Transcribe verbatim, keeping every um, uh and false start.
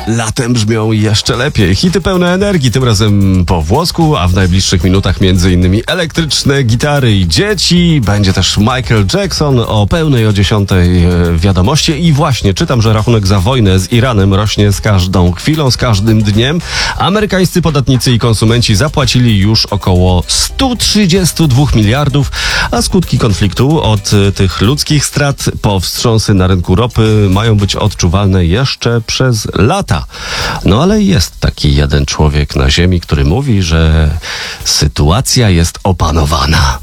Latem brzmią jeszcze lepiej. Hity pełne energii, tym razem po włosku, a w najbliższych minutach między innymi elektryczne gitary i dzieci. Będzie też Michael Jackson o pełnej o dziesiątej wiadomości. I właśnie czytam, że rachunek za wojnę z Iranem rośnie z każdą chwilą, z każdym dniem. Amerykańscy podatnicy i konsumenci zapłacili już około sto trzydzieści dwa miliardów, a skutki konfliktu od tych ludzkich strat po wstrząsy na rynku ropy mają być odczuwalne jeszcze przez lata. No ale jest taki jeden człowiek na ziemi, który mówi, że sytuacja jest opanowana.